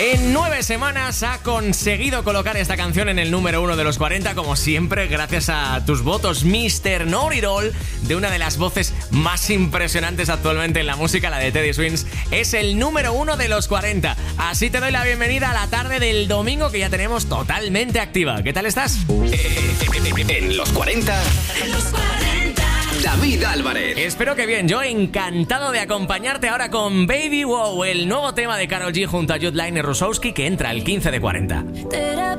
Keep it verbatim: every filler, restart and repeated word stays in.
En nueve semanas ha conseguido colocar esta canción en el número uno de los cuarenta, como siempre, gracias a tus votos, mister Know It All, de una de las voces más impresionantes actualmente en la música, la de Teddy Swims. Es el número uno de los cuarenta. Así te doy la bienvenida a la tarde del domingo, que ya tenemos totalmente activa. ¿Qué tal estás? En los cuarenta, en los cuarenta, David Álvarez. Espero que bien. Yo encantado de acompañarte ahora con Baby Wow, el nuevo tema de Karol G junto a Jude Line y Rusowski, que entra el quince de cuarenta. Terapia